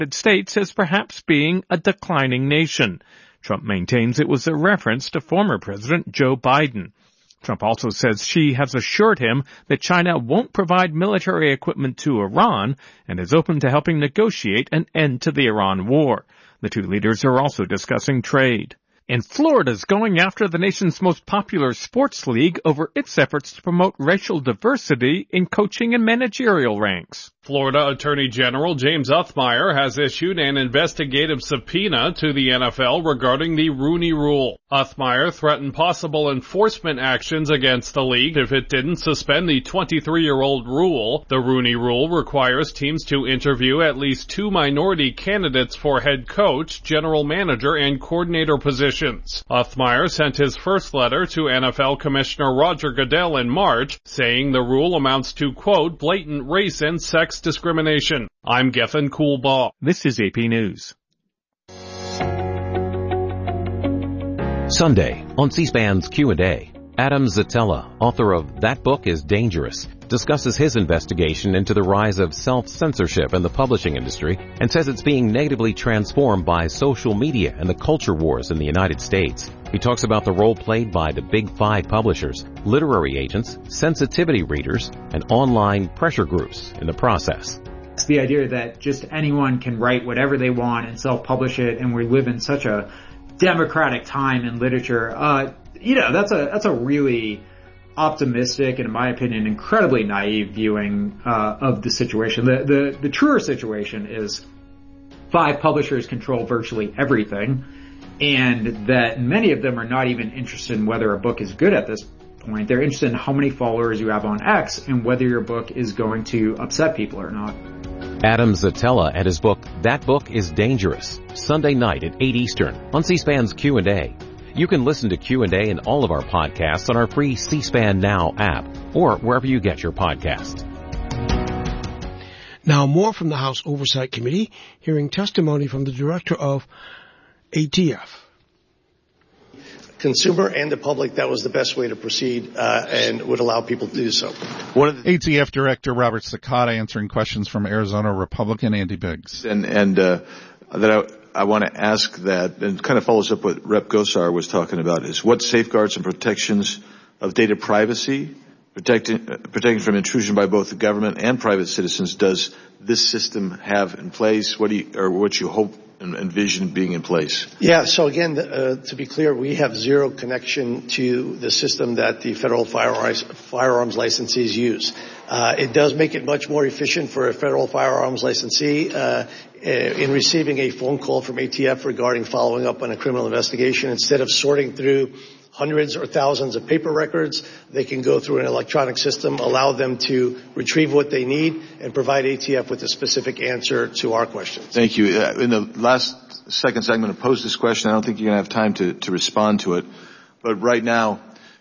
States as perhaps being a declining nation. Trump maintains it was a reference to former President Joe Biden. Trump also says Xi has assured him that China won't provide military equipment to Iran and is open to helping negotiate an end to the Iran war. The two leaders are also discussing trade. And Florida's going after the nation's most popular sports league over its efforts to promote racial diversity in coaching and managerial ranks. Florida Attorney General James Othmeier has issued an investigative subpoena to the NFL regarding the Rooney Rule. Othmeier threatened possible enforcement actions against the league if it didn't suspend the 23-year-old rule. The Rooney Rule requires teams to interview at least 2 minority candidates for head coach, general manager, and coordinator positions. Othmeier sent his first letter to NFL Commissioner Roger Goodell in March, saying the rule amounts to, quote, blatant race and sex discrimination. I'm Gethin Coolbaugh. This is AP News. Sunday on C-SPAN's Q&A, Adam Zitella, author of That Book is Dangerous, discusses his investigation into the rise of self-censorship in the publishing industry and says it's being negatively transformed by social media and the culture wars in the United States. He talks about the role played by the Big Five publishers, literary agents, sensitivity readers, and online pressure groups in the process. It's the idea that just anyone can write whatever they want and self-publish it, and we live in such a democratic time in literature. That's a really optimistic and, in my opinion, incredibly naive viewing of the situation. The truer situation is 5 publishers control virtually everything, and that many of them are not even interested in whether a book is good at this point. They're interested in how many followers you have on X and whether your book is going to upset people or not. Adam Zitella and his book, That Book is Dangerous, Sunday night at 8 Eastern on C-SPAN's Q&A. You can listen to Q&A and all of our podcasts on our free C-SPAN Now app or wherever you get your podcasts. Now more from the House Oversight Committee, hearing testimony from the director of ATF. Consumer and the public, that was the best way to proceed and would allow people to do so. ATF Director Robert Sakata answering questions from Arizona Republican Andy Biggs. I want to ask that, and kind of follows up what Rep. Gosar was talking about, is what safeguards and protections of data privacy, protecting from intrusion by both the government and private citizens, does this system have in place? What you hope and envision being in place? Yeah, so again, to be clear, we have zero connection to the system that the federal firearms licensees use. It does make it much more efficient for a federal firearms licensee in receiving a phone call from ATF regarding following up on a criminal investigation. Instead of sorting through hundreds or thousands of paper records, they can go through an electronic system, allow them to retrieve what they need, and provide ATF with a specific answer to our questions. Thank you. In the last seconds, I'm going to pose this question. I don't think you're going to have time to respond to it. But right now,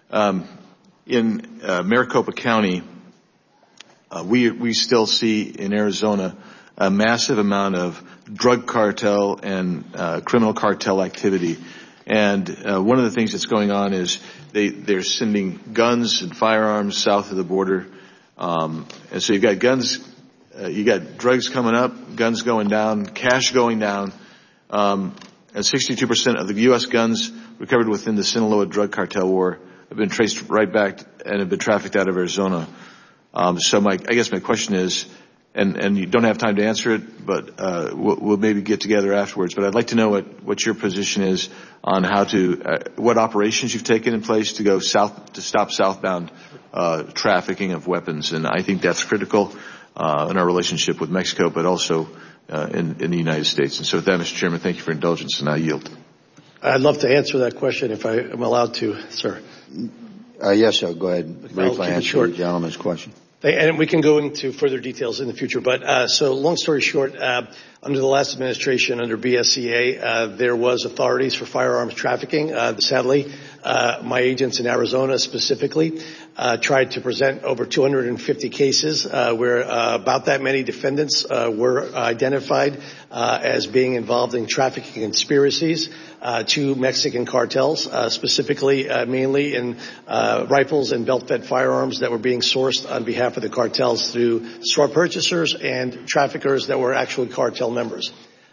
in Maricopa County, we still see in Arizona a massive amount of drug cartel and criminal cartel activity. And one of the things that's going on is they're sending guns and firearms south of the border. And so you've got guns, you got drugs coming up, guns going down, cash going down. And 62% of the U.S. guns recovered within the Sinaloa drug cartel war have been traced right back and have been trafficked out of Arizona. So I guess my question is, and you don't have time to answer it, but we'll maybe get together afterwards. But I'd like to know what your position is on how what operations you've taken in place to go south to stop southbound trafficking of weapons, and I think that's critical in our relationship with Mexico, but also in the United States. And so with that, Mr. Chairman, thank you for indulgence, and I yield. I'd love to answer that question if I am allowed to, sir. Yes, sir. Go ahead. Briefly answer the gentleman's question. And we can go into further details in the future. But so long story short, under the last administration, under BSEA, there was authorities for firearms trafficking. Sadly, my agents in Arizona specifically tried to present over 250 cases where about that many defendants were identified as being involved in trafficking conspiracies to Mexican cartels, specifically mainly in rifles and belt-fed firearms that were being sourced on behalf of the cartels through store purchasers and traffickers that were actually cartel members.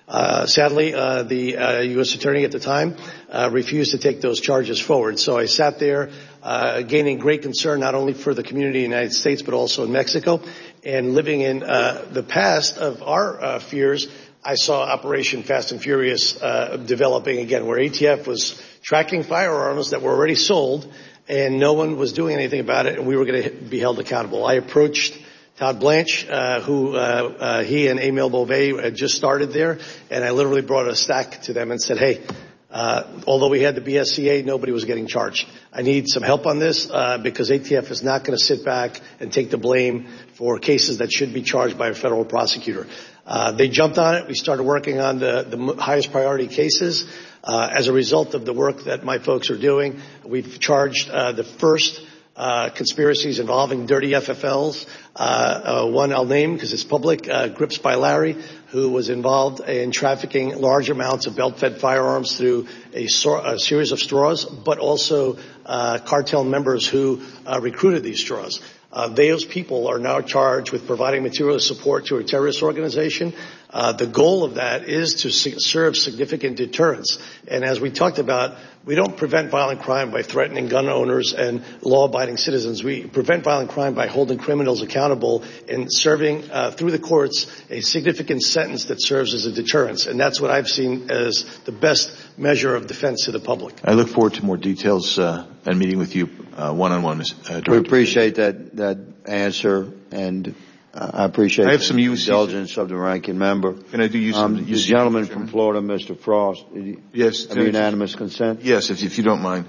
Sadly, the U.S. attorney at the time refused to take those charges forward. So I sat there gaining great concern not only for the community in the United States but also in Mexico. And living in the past of our fears, I saw Operation Fast and Furious developing again, where ATF was tracking firearms that were already sold and no one was doing anything about it, and we were going to be held accountable. I approached Todd Blanche, who he and Emil Beauvais had just started there, and I literally brought a stack to them and said, hey, although we had the BSCA, nobody was getting charged. I need some help on this because ATF is not going to sit back and take the blame for cases that should be charged by a federal prosecutor. They jumped on it. We started working on the highest priority cases. As a result of the work that my folks are doing, we've charged the first conspiracies involving dirty FFLs. One I'll name because it's public, Grips by Larry, who was involved in trafficking large amounts of belt-fed firearms through a series of straws, but also cartel members who recruited these straws. Those people are now charged with providing material support to a terrorist organization. The goal of that is to serve significant deterrence. And as we talked about, we don't prevent violent crime by threatening gun owners and law-abiding citizens. We prevent violent crime by holding criminals accountable and serving through the courts a significant sentence that serves as a deterrence. And that's what I've seen as the best measure of defense to the public. I look forward to more details and meeting with you one-on-one, Director. We appreciate that answer, and I appreciate the indulgence of the ranking member. Can I do use the gentleman from Florida, Mr. Frost? Yes. Have unanimous consent? Yes, if you don't mind.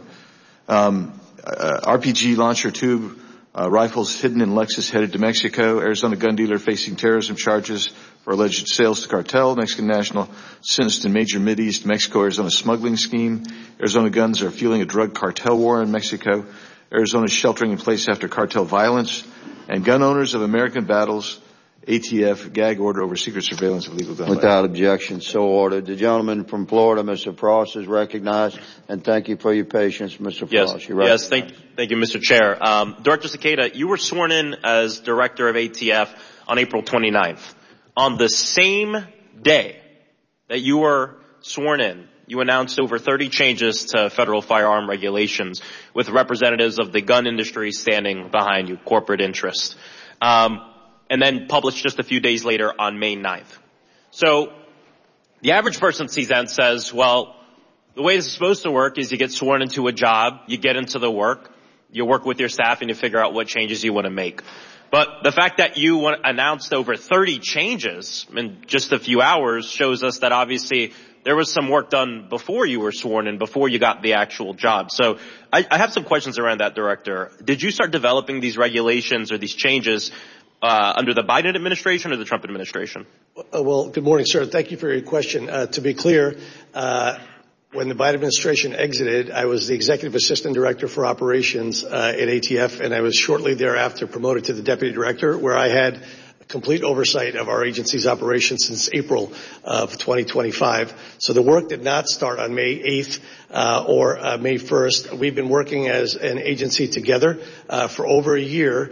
RPG launcher tube rifles hidden in Lexus headed to Mexico. Arizona gun dealer facing terrorism charges for alleged sales to cartel. Mexican national sentenced in major Mideast Mexico-Arizona smuggling scheme. Arizona guns are fueling a drug cartel war in Mexico. Arizona sheltering in place after cartel violence. And gun owners of American battles, ATF gag order over secret surveillance of legal gun. Without objection, so ordered. The gentleman from Florida, Mr. Frost, is recognized, and thank you for your patience, Mr. Frost. Yes, thank you, Mr. Chair. Director Cicada, you were sworn in as director of ATF on April 29th. On the same day that you were sworn in, you announced over 30 changes to federal firearm regulations with representatives of the gun industry standing behind you, corporate interest, and then published just a few days later on May 9th. So the average person sees that and says, well, the way this is supposed to work is you get sworn into a job, you get into the work, you work with your staff, and you figure out what changes you want to make. But the fact that you announced over 30 changes in just a few hours shows us that obviously there was some work done before you were sworn in, before you got the actual job. So I have some questions around that, Director. Did you start developing these regulations or these changes under the Biden administration or the Trump administration? Well, good morning, sir. Thank you for your question. To be clear, when the Biden administration exited, I was the executive assistant director for operations at ATF, and I was shortly thereafter promoted to the deputy director, where I had complete oversight of our agency's operations since April of 2025. So the work did not start on May 8th or May 1st. We've been working as an agency together for over a year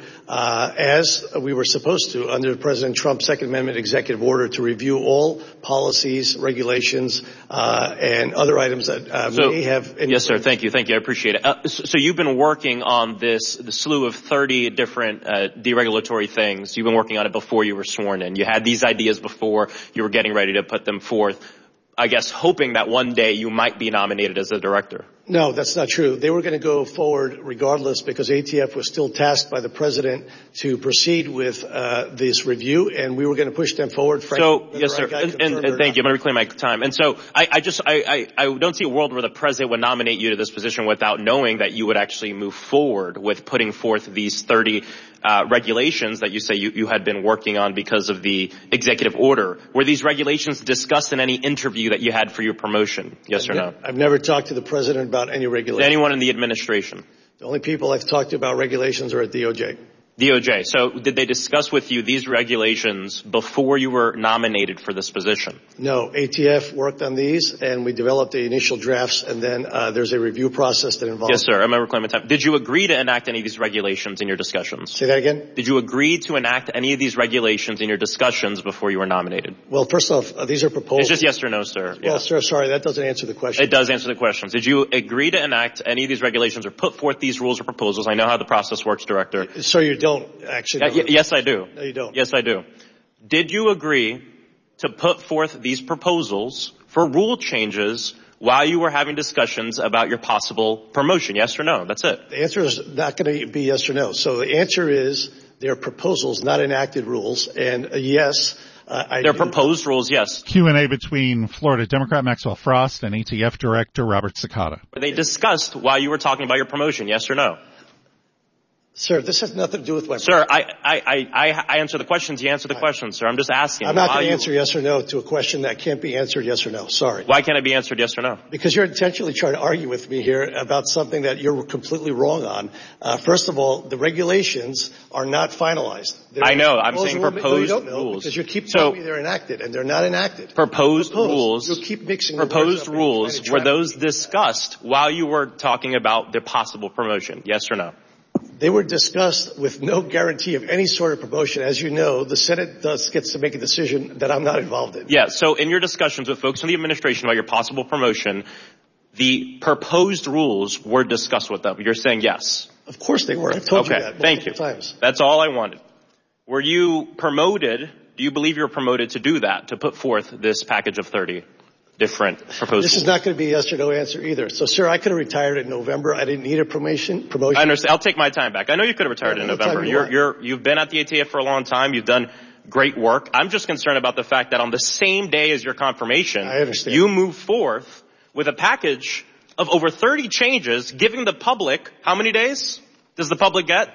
as we were supposed to under President Trump's Second Amendment executive order to review all policies, regulations, and other items that may have any. Yes, sir. Thank you. I appreciate it. So you've been working on the slew of 30 different deregulatory things. You've been working on it before you were sworn in. You had these ideas before you were getting ready to put them forth, I guess hoping that one day you might be nominated as a director. No, that's not true. They were going to go forward regardless because ATF was still tasked by the president to proceed with this review, and we were going to push them forward. So, yes, sir. And thank you. I'm going to reclaim my time. And so I don't see a world where the president would nominate you to this position without knowing that you would actually move forward with putting forth these 30 regulations that you say you had been working on because of the executive order. Were these regulations discussed in any interview that you had for your promotion? Yes or no? I've never talked to the president about any regulations. Anyone in the administration? The only people I've talked to about regulations are at DOJ. DOJ. So did they discuss with you these regulations before you were nominated for this position? No. ATF worked on these, and we developed the initial drafts, and then there's a review process that involves... Yes, sir. I remember claiming time. Did you agree to enact any of these regulations in your discussions? Say that again? Did you agree to enact any of these regulations in your discussions before you were nominated? Well, first off, these are proposals. It's just yes or no, sir. Well, sir, sorry, that doesn't answer the question. It does answer the questions. Did you agree to enact any of these regulations or put forth these rules or proposals? I know how the process works, Director. Sir, you don't actually. Yes, I do. No, you don't. Yes, I do. Did you agree to put forth these proposals for rule changes while you were having discussions about your possible promotion? Yes or no? That's it. The answer is not going to be yes or no. So the answer is they're proposals, not enacted rules. And yes, they're proposed rules, yes. Q&A between Florida Democrat Maxwell Frost and ATF Director Robert Cicada. Were they discussed while you were talking about your promotion? Yes or no? Sir, this has nothing to do with my... Sir, I answer the questions. You answer the questions, sir. I'm just asking. I'm not going to answer yes or no to a question that can't be answered yes or no. Sorry. Why can't it be answered yes or no? Because you're intentionally trying to argue with me here about something that you're completely wrong on. First of all, the regulations are not finalized. I know. I'm saying proposed rules. Because you keep telling me they're enacted, and they're not enacted. Proposed rules. You'll keep mixing proposed rules. Were those discussed while you were talking about the possible promotion? Yes or no? They were discussed with no guarantee of any sort of promotion. As you know, the Senate gets to make a decision that I'm not involved in. Yeah, so in your discussions with folks in the administration about your possible promotion, the proposed rules were discussed with them. You're saying yes. Of course they were. I've told you that multiple times. That's all I wanted. Were you promoted? Do you believe you were promoted to do that, to put forth this package of 30 different proposals? This is not going to be a yes or no answer either. So, sir, I could have retired in November. I didn't need a promotion. I understand. I'll take my time back. I know you could have retired in November. You've been at the ATF for a long time. You've done great work. I'm just concerned about the fact that on the same day as your confirmation, you move forth with a package of over 30 changes, giving the public, how many days does the public get?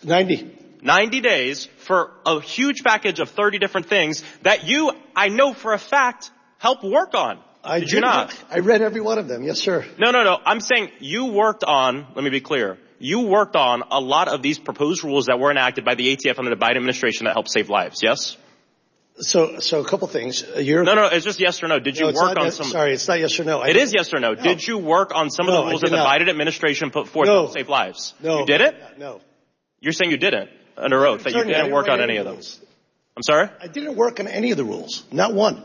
90 days for a huge package of 30 different things that you, I know for a fact, helped work on. Did you not? I read every one of them. Yes, sir. No. I'm saying you worked on, let me be clear, you worked on a lot of these proposed rules that were enacted by the ATF under the Biden administration that helped save lives, yes? So a couple things. No, it's just yes or no. Did you work on some... Sorry, it's not yes or no. It is yes or no. Did you work on some of the rules that the Biden administration put forth to help save lives? No. You did it? No. You're saying you didn't, under oath, that you didn't work on any of them. I'm sorry? I didn't work on any of the rules. Not one.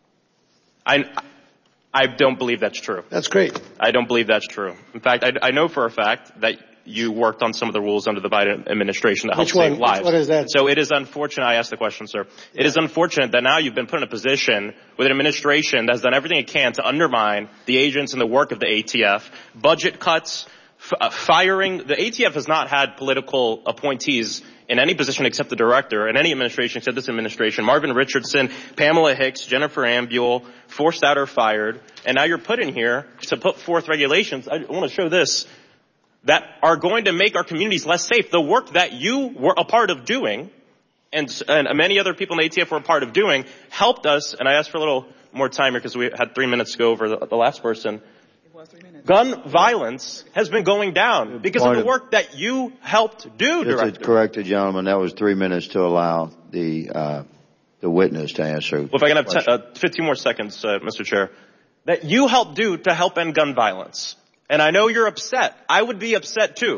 I don't believe that's true. That's great. I don't believe that's true. In fact, I know for a fact that you worked on some of the rules under the Biden administration that helped save lives. Which one is that? So it is unfortunate, I asked the question, sir. Yeah. It is unfortunate that now you've been put in a position with an administration that's done everything it can to undermine the agents and the work of the ATF, budget cuts, firing. The ATF has not had political appointees in any position except the director, in any administration except this administration. Marvin Richardson, Pamela Hicks, Jennifer Ambule, forced out or fired. And now you're put in here to put forth regulations. I want to show this, that are going to make our communities less safe. The work that you were a part of doing, and many other people in the ATF were a part of doing, helped us. And I asked for a little more time here because we had 3 minutes to go over the last person. Gun violence has been going down because of the work that you helped do, Director. This is corrected, gentlemen. That was 3 minutes to allow the witness to answer. Well, if I can have 15 more seconds, Mr. Chair. That you helped do to help end gun violence. And I know you're upset. I would be upset too.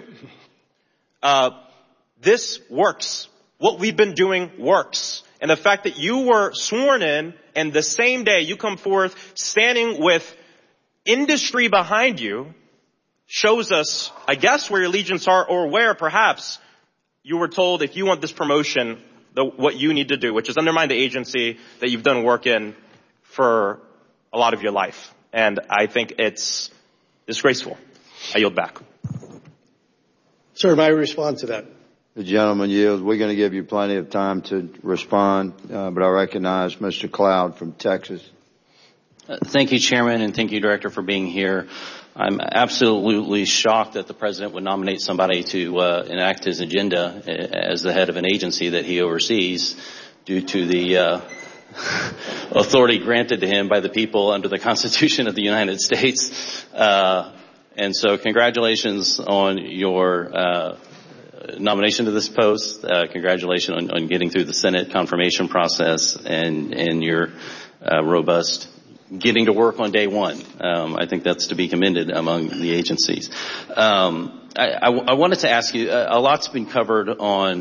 This works. What we've been doing works. And the fact that you were sworn in and the same day you come forth standing with industry behind you shows us, I guess, where your allegiance are, or where perhaps you were told if you want this promotion, what you need to do, which is undermine the agency that you've done work in for a lot of your life. And I think it's disgraceful. I yield back. Sir, may I respond to that? The gentleman yields. We're going to give you plenty of time to respond, but I recognize Mr. Cloud from Texas. Thank you, Chairman, and thank you, Director, for being here. I'm absolutely shocked that the President would nominate somebody to enact his agenda as the head of an agency that he oversees due to the authority granted to him by the people under the Constitution of the United States. And so congratulations on your nomination to this post. Congratulations on getting through the Senate confirmation process and your robust getting to work on day one. I think that's to be commended among the agencies. I wanted to ask you, a lot's been covered on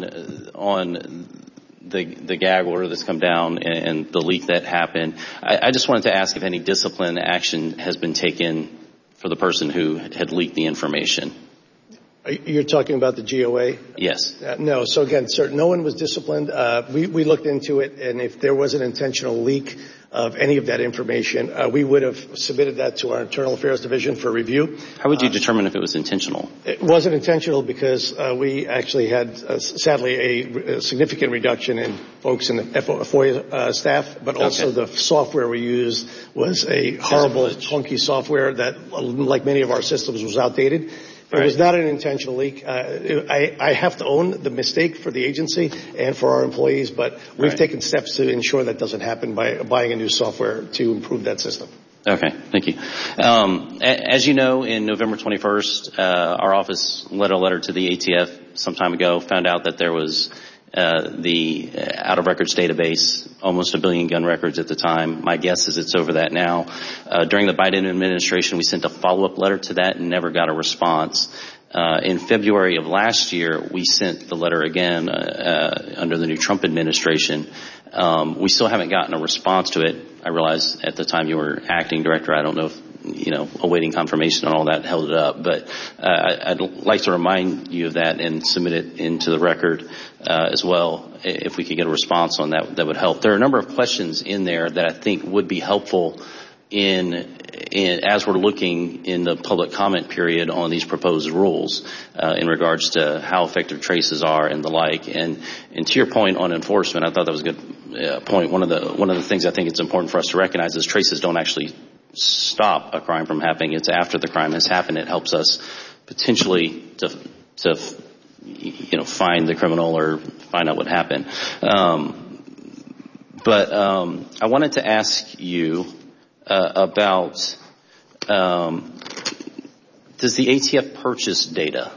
the gag order that's come down and the leak that happened. I just wanted to ask if any discipline action has been taken for the person who had leaked the information. You're talking about the GOA? Yes. No. So again, sir, no one was disciplined. We looked into it, and if there was an intentional leak of any of that information, we would have submitted that to our Internal Affairs Division for review. How would you determine if it was intentional? It wasn't intentional because we actually had, sadly, a significant reduction in folks in the FOIA staff, but also the software we used was a horrible, clunky software that, like many of our systems, was outdated. It was not an intentional leak. I have to own the mistake for the agency and for our employees, but we've taken steps to ensure that doesn't happen by buying a new software to improve that system. Okay, thank you. As you know, in November 21st, our office led a letter to the ATF some time ago, found out that there was the out-of-records database, almost 1 billion gun records at the time. My guess is it's over that now. During the Biden administration, we sent a follow-up letter to that and never got a response. In February of last year, we sent the letter again under the new Trump administration. We still haven't gotten a response to it. I realize at the time you were acting director, I don't know if, awaiting confirmation on all that held it up. But I'd like to remind you of that and submit it into the record as well. If we could get a response on that, that would help. There are a number of questions in there that I think would be helpful as we're looking in the public comment period on these proposed rules in regards to how effective traces are and the like. And to your point on enforcement, I thought that was a good point. One of the things I think it's important for us to recognize is traces don't actually stop a crime from happening. It's after the crime has happened. It helps us potentially to find the criminal or find out what happened. But I wanted to ask you about does the ATF purchase data?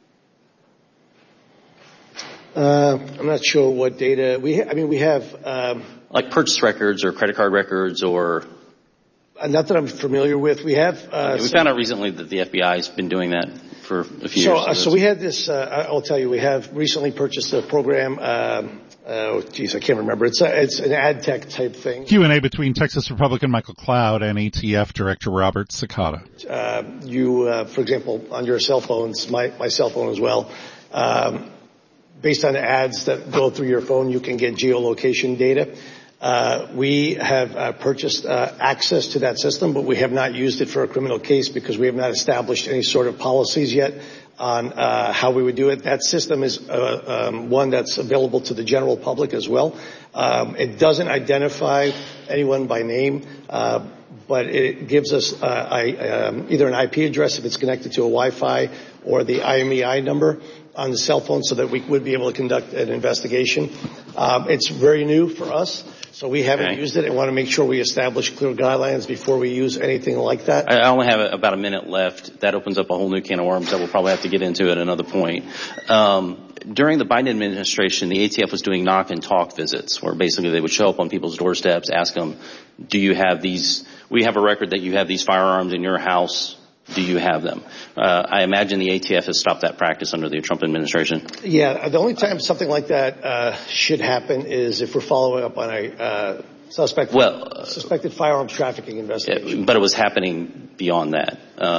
I'm not sure what data we have like purchase records or credit card records or. Not that I'm familiar with. We have. We found out recently that the FBI has been doing that for a few years. So we had this. I'll tell you, we have recently purchased a program. I can't remember. It's an ad tech type thing. Q&A between Texas Republican Michael Cloud and ATF Director Robert Cicada. For example, on your cell phones, my cell phone as well. Based on ads that go through your phone, you can get geolocation data. We have purchased access to that system, but we have not used it for a criminal case because we have not established any sort of policies yet on how we would do it. That system is one that's available to the general public as well. It doesn't identify anyone by name, but it gives us either an IP address if it's connected to a Wi-Fi or the IMEI number on the cell phone so that we would be able to conduct an investigation. It's very new for us. So we haven't used it. I want to make sure we establish clear guidelines before we use anything like that. I only have about a minute left. That opens up a whole new can of worms that we'll probably have to get into at another point. During the Biden administration, the ATF was doing knock and talk visits where basically they would show up on people's doorsteps, ask them, do you have these? We have a record that you have these firearms in your house. Do you have them? I imagine the ATF has stopped that practice under the Trump administration. Yeah, the only time something like that should happen is if we're following up on a suspected firearms trafficking investigation. But it was happening beyond that,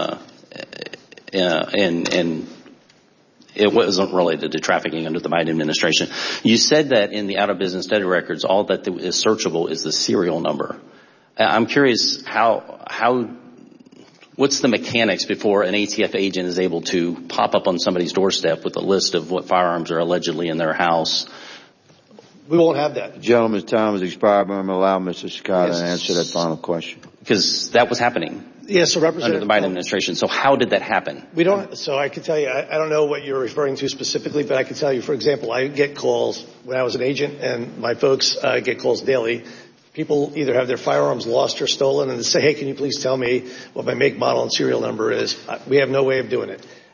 and it wasn't related to trafficking under the Biden administration. You said that in the out-of-business data records, all that is searchable is the serial number. I'm curious what's the mechanics before an ATF agent is able to pop up on somebody's doorstep with a list of what firearms are allegedly in their house? We won't have that. Gentleman's time has expired. I'm going to allow Mr. Cicada to answer that final question. Because that was happening. Yes, so under the Biden administration. So how did that happen? We don't. So I can tell you, I don't know what you're referring to specifically, but I can tell you, for example, I get calls when I was an agent, and my folks get calls daily. People either have their firearms lost or stolen, and they say, hey, can you please tell me what my make, model, and serial number is? We have no way of doing it.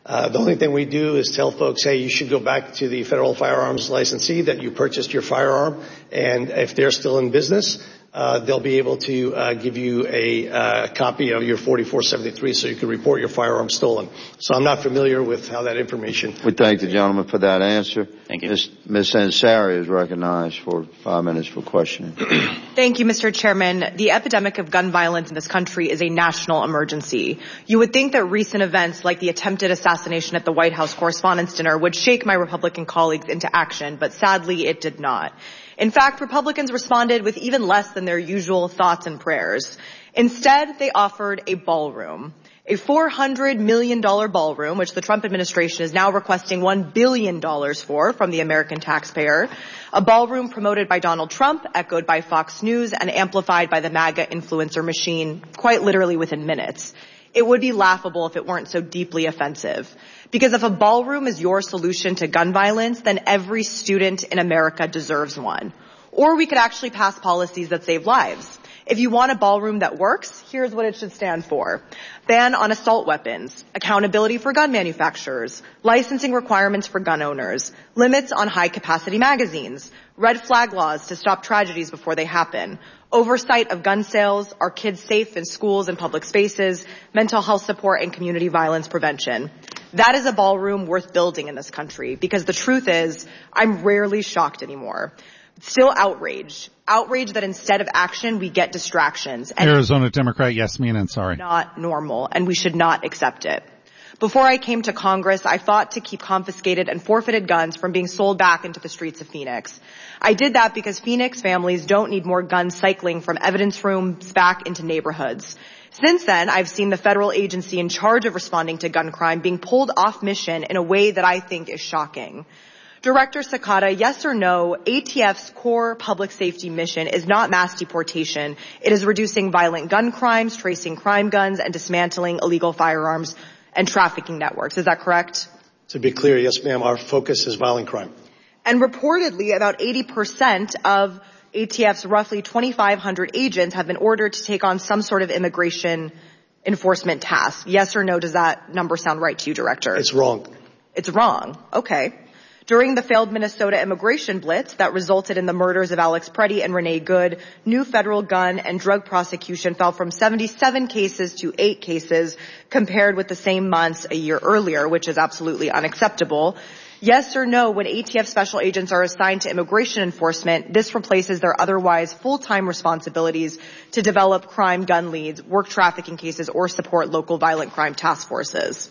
The only thing we do is tell folks, hey, you should go back to the federal firearms licensee that you purchased your firearm, and if they're still in business, they'll be able to give you a copy of your 4473 so you can report your firearm stolen. So I'm not familiar with how that information. We thank the gentleman for that answer. Thank you. Ms. Ansari is recognized for 5 minutes for questioning. Thank you, Mr. Chairman. The epidemic of gun violence in this country is a national emergency. You would think that recent events like the attempted assassination at the White House Correspondents' Dinner would shake my Republican colleagues into action, but sadly it did not. In fact, Republicans responded with even less than their usual thoughts and prayers. Instead, they offered a ballroom. A $400 million ballroom, which the Trump administration is now requesting $1 billion for from the American taxpayer. A ballroom promoted by Donald Trump, echoed by Fox News, and amplified by the MAGA influencer machine quite literally within minutes. It would be laughable if it weren't so deeply offensive. Because if a ballroom is your solution to gun violence, then every student in America deserves one. Or we could actually pass policies that save lives. If you want a ballroom that works, here's what it should stand for. Ban on assault weapons, accountability for gun manufacturers, licensing requirements for gun owners, limits on high-capacity magazines, red flag laws to stop tragedies before they happen, oversight of gun sales, are kids safe in schools and public spaces, mental health support, and community violence prevention. That is a ballroom worth building in this country, because the truth is, I'm rarely shocked anymore. Still outraged. Outraged that instead of action, we get distractions. And Arizona Democrat Yasmin Ansari. Not normal, and we should not accept it. Before I came to Congress, I fought to keep confiscated and forfeited guns from being sold back into the streets of Phoenix. I did that because Phoenix families don't need more guns cycling from evidence rooms back into neighborhoods. Since then, I've seen the federal agency in charge of responding to gun crime being pulled off mission in a way that I think is shocking. Director Sakata, yes or no, ATF's core public safety mission is not mass deportation. It is reducing violent gun crimes, tracing crime guns, and dismantling illegal firearms and trafficking networks. Is that correct? To be clear, yes, ma'am, our focus is violent crime. And reportedly, about 80% of ATF's roughly 2,500 agents have been ordered to take on some sort of immigration enforcement task. Yes or no, does that number sound right to you, Director? It's wrong. It's wrong. Okay. During the failed Minnesota immigration blitz that resulted in the murders of Alex Preddy and Renee Good, new federal gun and drug prosecution fell from 77 cases to 8 cases compared with the same months a year earlier, which is absolutely unacceptable. Yes or no, when ATF special agents are assigned to immigration enforcement, this replaces their otherwise full-time responsibilities to develop crime gun leads, work trafficking cases, or support local violent crime task forces?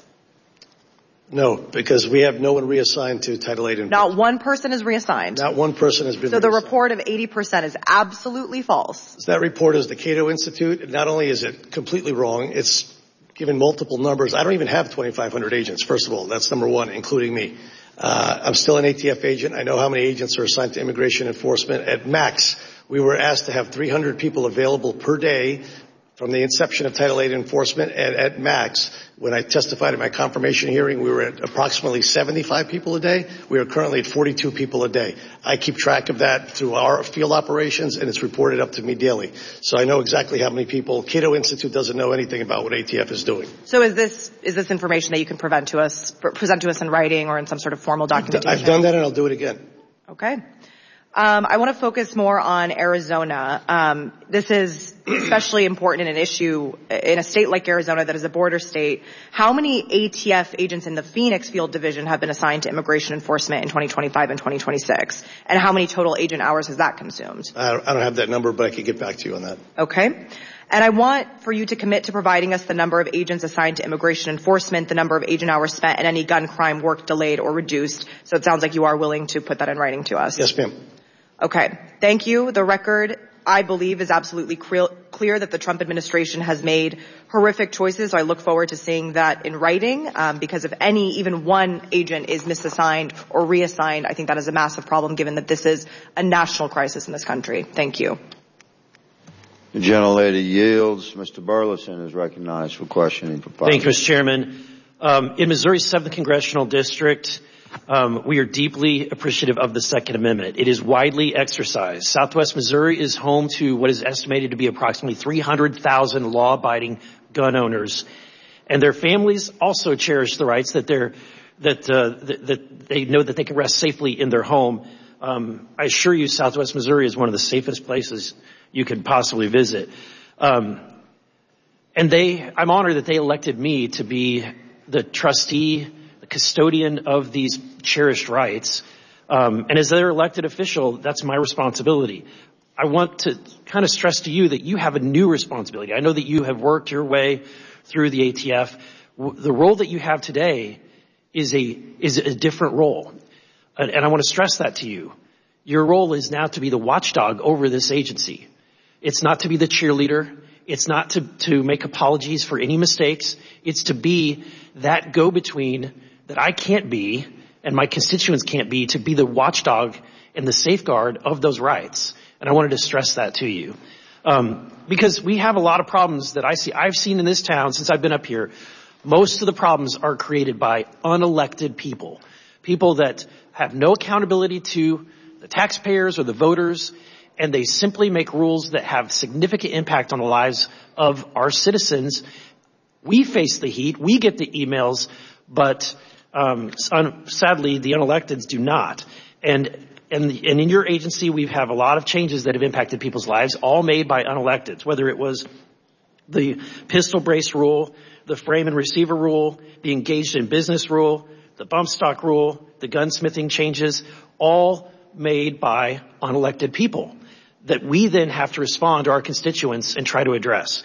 No, because we have no one reassigned to Title VIII. Not one person is reassigned. Not one person has been So the reassigned. report of 80% is absolutely false. So that report is the Cato Institute. Not only is it completely wrong, it's given multiple numbers. I don't even have 2,500 agents, first of all. That's number one, including me. I'm still an ATF agent. I know how many agents are assigned to immigration enforcement. At max, we were asked to have 300 people available per day from the inception of Title VIII enforcement. And at max, when I testified at my confirmation hearing, we were at approximately 75 people a day. We are currently at 42 people a day. I keep track of that through our field operations, and it's reported up to me daily. So I know exactly how many people. Cato Institute doesn't know anything about what ATF is doing. So is this information that you can present to us in writing or in some sort of formal documentation? I've done that, and I'll do it again. Okay. I want to focus more on Arizona. This is especially important in an issue in a state like Arizona that is a border state. How many ATF agents in the Phoenix Field Division have been assigned to immigration enforcement in 2025 and 2026? And how many total agent hours has that consumed? I don't have that number, but I can get back to you on that. Okay. And I want for you to commit to providing us the number of agents assigned to immigration enforcement, the number of agent hours spent, and any gun crime work delayed or reduced. So it sounds like you are willing to put that in writing to us. Yes, ma'am. Okay. Thank you. The record, I believe, is absolutely clear that the Trump administration has made horrific choices. So I look forward to seeing that in writing, because if even one agent is misassigned or reassigned, I think that is a massive problem given that this is a national crisis in this country. Thank you. The gentlelady yields. Mr. Burleson is recognized for questioning. Thank you, Mr. Chairman. In Missouri's 7th Congressional District, we are deeply appreciative of the Second Amendment. It is widely exercised. Southwest Missouri is home to what is estimated to be approximately 300,000 law-abiding gun owners. And their families also cherish the rights that they know that they can rest safely in their home. I assure you, Southwest Missouri is one of the safest places you could possibly visit. And I'm honored that they elected me to be the trustee, the custodian of these cherished rights. And as their elected official, that's my responsibility. I want to kind of stress to you that you have a new responsibility. I know that you have worked your way through the ATF. The role that you have today is a different role. And I want to stress that to you. Your role is now to be the watchdog over this agency. It's not to be the cheerleader. It's not to make apologies for any mistakes. It's to be that go-between that I can't be and my constituents can't be, to be the watchdog and the safeguard of those rights. And I wanted to stress that to you. Because we have a lot of problems that I've seen in this town since I've been up here. Most of the problems are created by unelected people. People that have no accountability to the taxpayers or the voters, and they simply make rules that have significant impact on the lives of our citizens. We face the heat, we get the emails, but sadly the unelecteds do not. And in your agency, we have a lot of changes that have impacted people's lives, all made by unelecteds, whether it was the pistol brace rule, the frame and receiver rule, the engaged in business rule, the bump stock rule, the gunsmithing changes, all made by unelected people that we then have to respond to our constituents and try to address.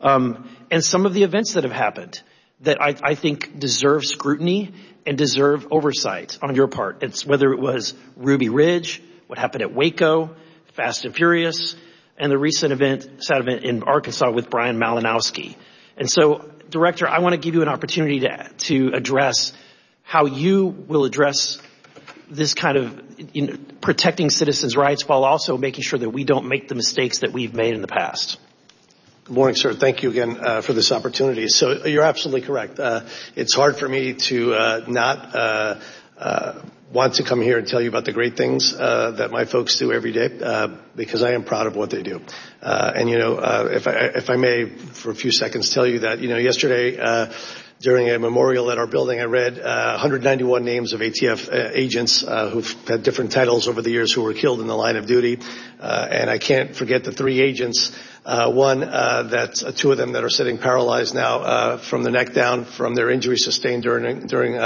And some of the events that have happened that I think deserve scrutiny and deserve oversight on your part. It's whether it was Ruby Ridge, what happened at Waco, Fast and Furious, and the recent sad event in Arkansas with Brian Malinowski. And so, Director, I want to give you an opportunity to address how you will address this kind of protecting citizens' rights while also making sure that we don't make the mistakes that we've made in the past. Good morning, sir. Thank you again for this opportunity. So you're absolutely correct. It's hard for me to not want to come here and tell you about the great things that my folks do every day because I am proud of what they do. And if I may, for a few seconds, tell you that yesterday. During a memorial at our building, I read 191 names of ATF agents who've had different titles over the years who were killed in the line of duty. And I can't forget the three agents. One, that's two of them that are sitting paralyzed now from the neck down from their injuries sustained during their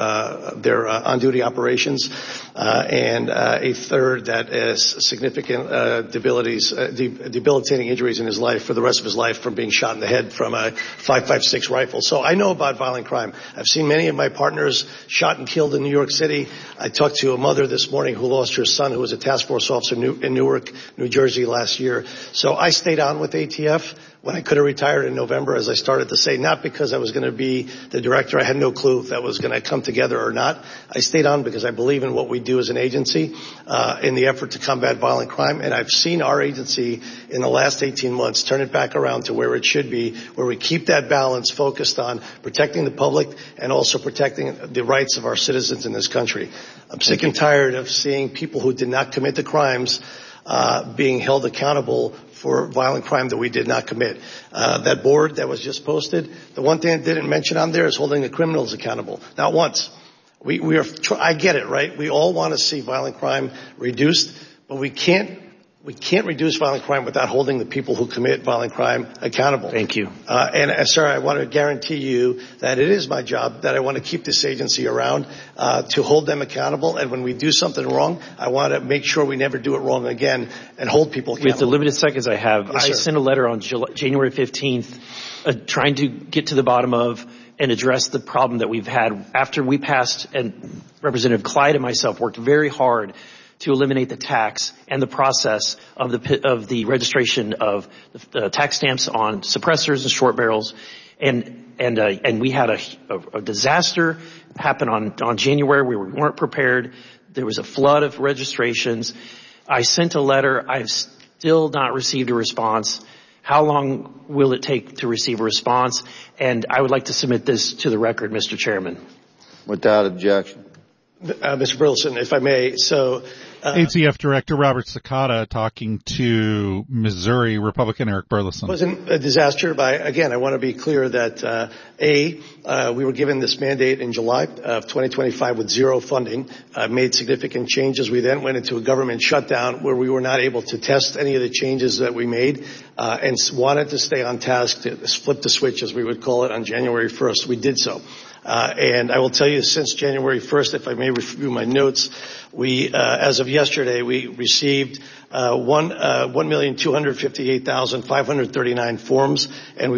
on-duty operations. And a third that is significant debilitating injuries in his life for the rest of his life from being shot in the head from a 5.56 rifle. So I know about violent crime. I've seen many of my partners shot and killed in New York City. I talked to a mother this morning who lost her son, who was a task force officer in Newark, New Jersey last year. So I stayed on with ATF when I could have retired in November, as I started to say, not because I was going to be the director. I had no clue if that was going to come together or not. I stayed on because I believe in what we do as an agency in the effort to combat violent crime. And I've seen our agency in the last 18 months turn it back around to where it should be, where we keep that balance focused on protecting the public and also protecting the rights of our citizens in this country. I'm sick and tired of seeing people who did not commit the crimes being held accountable for violent crime that we did not commit. That board that was just posted, the one thing I didn't mention on there is holding the criminals accountable. Not once. I get it, right? We all want to see violent crime reduced, but we can't reduce violent crime without holding the people who commit violent crime accountable. Thank you. Sir, I want to guarantee you that it is my job, that I want to keep this agency around to hold them accountable. And when we do something wrong, I want to make sure we never do it wrong again and hold people accountable. With the limited seconds I have, yes, I sent a letter on January 15th trying to get to the bottom of and address the problem that we've had after we passed, and Representative Clyde and myself worked very hard to eliminate the tax and the process of the registration of the tax stamps on suppressors and short barrels. And we had a disaster happen on January where we weren't prepared. There was a flood of registrations. I sent a letter. I've still not received a response. How long will it take to receive a response? And I would like to submit this to the record, Mr. Chairman. Without objection. Mr. Burleson, if I may. So, ATF Director Robert Sakata talking to Missouri Republican Eric Burleson. It wasn't a disaster, but again, I want to be clear that, we were given this mandate in July of 2025 with zero funding, made significant changes. We then went into a government shutdown where we were not able to test any of the changes that we made, and wanted to stay on task to flip the switch, as we would call it, on January 1st. We did so. And I will tell you, since January 1st, if I may review my notes, we, as of yesterday, we received 1,258,539 forms, and we